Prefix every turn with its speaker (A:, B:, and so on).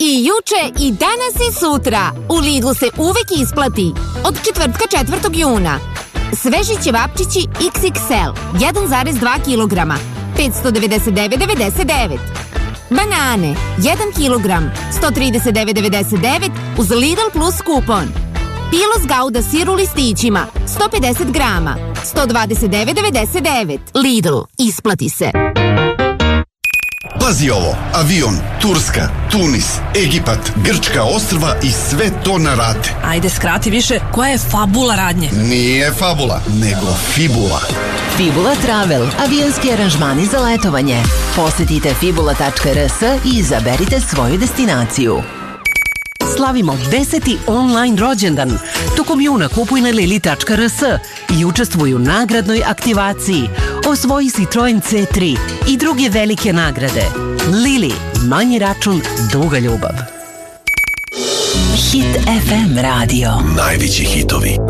A: I juče i danas i sutra u Lidlu se uvek isplati. Od četvrtka 4. juna. Sveži ćevapčići XXL 1,2 kg 599,99. Banane 1 kg 139,99 uz Lidl Plus kupon. Pilos Gouda sir u listićima 150 grama 129,99. Lidl, isplati se.
B: Pazi ovo, avion, Turska, Tunis, Egipat, Grčka ostrva i sve to na rate.
C: Ajde, skrati više, koja je fabula radnje?
B: Nije fabula, nego fibula.
D: Fibula Travel, avionski aranžmani za letovanje. Posetite fibula.rs i izaberite svoju destinaciju.
E: Slavimo 10. online rođendan. Tokom juna kupuj na lili.rs i učestvuj u nagradnoj aktivaciji. Osvoji Citroen C3 i druge velike nagrade. Lili, manji račun, duga ljubav.
D: Hit FM radio.
B: Najveći hitovi.